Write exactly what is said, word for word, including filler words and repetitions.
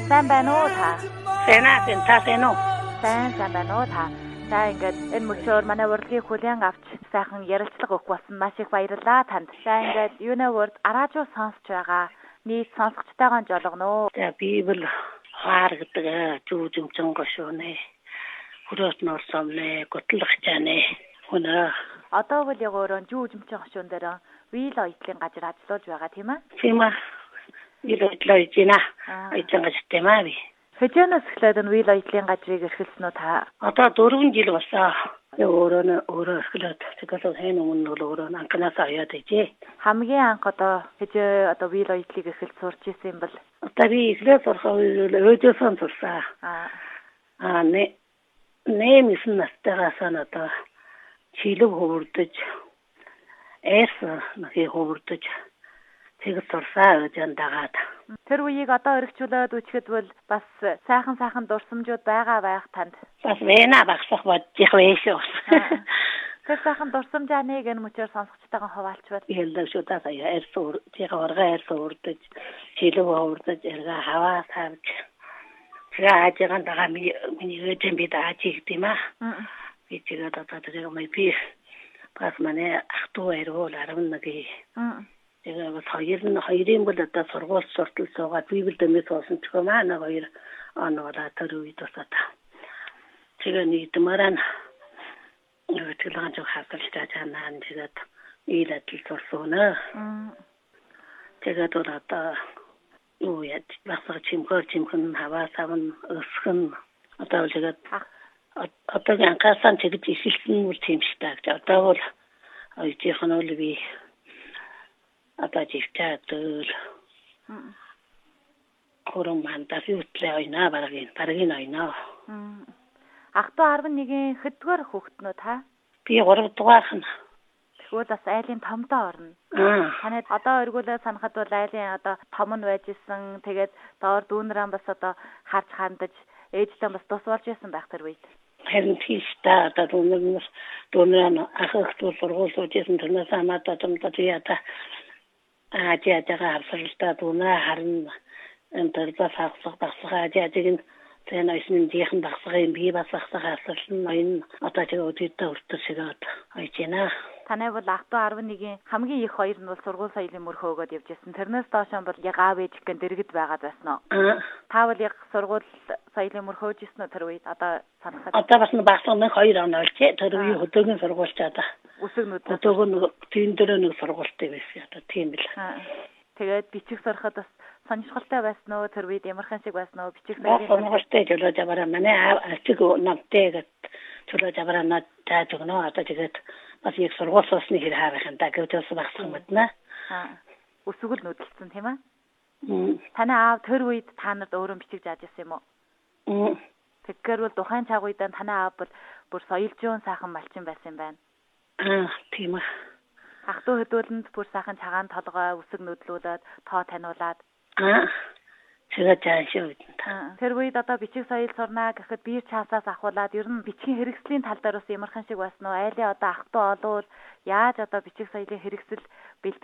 сайн байна уу та? Сайн аа, та сайн уу? Сайн сайн байна уу та? За ингээд энэ мөчөөр манай урлагийг хүлээн авч сайхан ярилцлага өгөх болсон маш их баярлалаа танд. За ингээд Uniworld араажуу сонсож байгаа нийт сонсогчтойгоо жолгоно. За Библи хааргадаг зүүжимчин гошууны хүрөөт норсомнэ готлох чанэ хөнөө. Одоо бол яг өөрөө зүүжимчин гошуун дээр вил оюутлын газар ажиллаж байгаа тийм ээ? Тийм ээ. Вил оюутлаа ижина. Оюутлын газар тийм ээ. Хэжэнэс эхлээд нь вил оюутлын газрыг эрхэлсэн үү та? Одоо дөрвөн жил болсон. Өөрөө өөрөө эхлээд тэгэхээр хэн өмнө бол өөрөө анханасаа яваад ижээ. Хамгийн анх одоо хэжээ одоо вил оюутлыг эрхэлж сурч исэн юм бол одоо би эхлээд сурахаа өөдөөсөн сурсаа. Аа. Аа нэ нэмсэн настайгаас нь одоо чилэг хөвөрдөж эс нэхий хөвөрдөж тэгж сурсаа өдөн дагаад. Тэр үеийг одоо өргөжүүлээд үчихэд бол бас сайхан сайхан дурсамжууд байгаа байх танд. Бас вэна багсах бодчих вэшөө. Тэр сайхан дурсамжаа нэг энэ мөчөөр сонсогчтойгоо хуваалцвал. Ялдаг шүү та сая эрсүр тийх орга эрсүрдэж чилэг хөвөрдөж эрга хаваа тавж. Тэгээ ажигаан дагаа миний өдөн бид ажиг тийм аа. Би тэгээд одоо тэгээд мэй би бас манай ах トゥ эргүүл арван нэгэ. Тэгээ бас хоёр нь хоёрын бол одоо сургууль суртал суугаад библ дэми суусан ч юм аа нэг хоёр оноола тэр үед тасаа. Тэгээ нийтмараа юу тэглэн жоо хасалж таанаа тэгээд ийлэтл сурсуунаа. Тэгээд одоо юу яд бас чимхөр чимхэн хаваа савн өсгөн одоо тэгээд одоо янкасан тэгж ихэлсэн үл тэмштэй гэж одоо бол оюутын бол би одоо живтаадөл хорон мандас юутлээ ойнаа баргийн баргийн ойноо. Ах トゥ арван нэгэн хэддүгээр хүүхэд нөө та? Би гурав дугаарх нь. Тэгвэл бас айлын томдоо орно. Танайд одоо өргүүлээ санахад бол айлын одоо том нь байж исэн. Тэгээд доор дүүнрээ бас одоо харж хандаж ээжтэй бас тус болж исэн байх тэр үед. Харин тийштэй одоо дүүнэр дүүнэр ах ихтэй сургуулиуд исэн тэрнээс хамаатай томдоо яата аа жаагаа харсалтай дүүнээ харин энэ төрөл хагсах багсах ажиг тэн айсны дийхэн багсахын би бас ахсах асалсан ноён одоо тэгээ өдөртөө өртөсгөөд ойчина. Танай бол ах トゥ арван нэгэн хамгийн их хоёр нь бол сургууль соёлын мөрхөө өгөөд явж ирсэн. Тэрнээс доош нь бол яг аав ээж гэн дэргэд байгаад байсан уу? Та бол яг сургууль соёлын мөрхөө өгжсэн үү тэр үед одоо санахад? Одоо бас багсах нэг хоёр он олж тэр үеийн хөдөөгийн сургуульч одоо үсэг нүд хөдөөгөө тийм дээр нэг сургуультай байсан одоо тийм л. Тэгээд бичих сурахад бас сонирхолтой байсан уу тэр үед ямархан шиг байсан уу бичих соёлын сонирхолтой жолоо жавара манай ачиг намтэйг чөлөө жавара над тааж өгнө одоо тэгээд бас яг сургууль суусны хэр хаарах юм да гэвчээс багсах мэднэ. Аа. Үсгэл нүдэлсэн тийм ээ. Танай аав тэр үед та нарт өөрөө бичиг зааж ирсэн юм уу? Тэгэхээр бол тухайн цаг үед танай аав бол бүр соёлжуун сайхан малчин байсан юм байна. Аа, тийм ээ. Ах トゥ хөдөөлөнд бүр сайхан цагаан толгой үсэг нүдлүүлээд тоо таниулаад. Аа. Тэгээд жаашгүй. Тэр үед одоо бичиг соёл сурнаа гэхэд биер чаасаас ахуулаад ер нь бичгийн хэрэгслийн тал дээр бас ямархан шиг байсан уу? Айлын одоо ах トゥ олвол яаж одоо бичиг соёлын хэрэгсэл бэлтгэх